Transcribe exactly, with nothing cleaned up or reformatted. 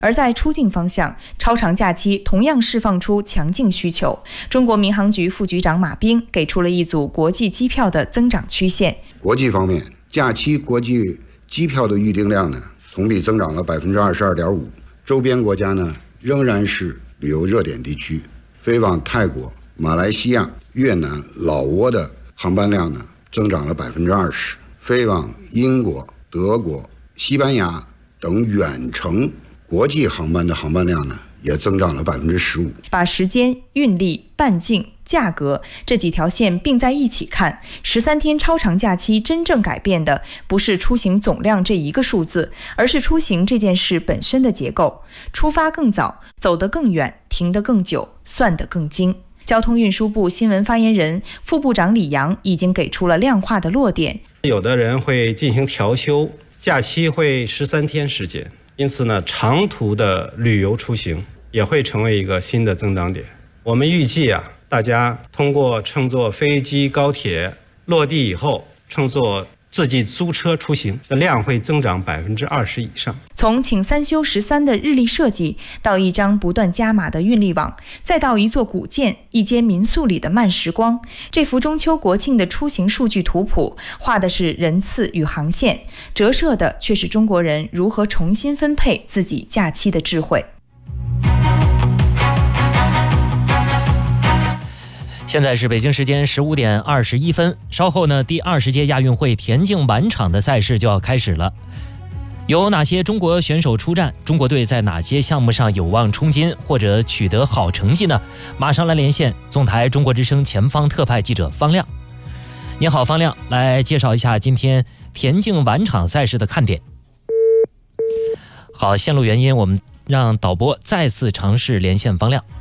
而在出境方向，超长假期同样释放出强劲需求。中国民航局副局长马斌给出了一组国际机票的增长曲线。 国际方面，假期国际机票的预订量呢，同比增长了百分之二十二点五。周边国家呢，仍然是旅游热点地区，飞往泰国、马来西亚、越南、老挝的航班量呢，增长了百分之二十。飞往英国、德国、西班牙等远程国际航班的航班量呢，也增长了百分之十五。 把时间、运力、半径、价格这几条线并在一起看，十三天超长假期真正改变的不是出行总量这一个数字，而是出行这件事本身的结构。出发更早，走得更远，停得更久，算得更精。交通运输部新闻发言人、副部长李阳已经给出了量化的落点。 有的人会进行调休，假期会十三天时间。因此呢，长途的旅游出行也会成为一个新的增长点。我们预计啊，大家通过乘坐飞机、高铁落地以后，乘坐自己租车出行的量会增长百分之二十以上。 从请三休十三的日历设计，到一张不断加码的运力网，再到一座古建、一间民宿里的慢时光，这幅中秋国庆的出行数据图谱，画的是人次与航线，折射的却是中国人如何重新分配自己假期的智慧。 现在是北京时间十五点二十一分，稍后呢，第二十届亚运会田径晚场的赛事就要开始了。有哪些中国选手出战？中国队在哪些项目上有望冲金或者取得好成绩呢？马上来连线总台中国之声前方特派记者方亮。你好，方亮，来介绍一下今天田径晚场赛事的看点。好，线路原因，我们让导播再次尝试连线方亮。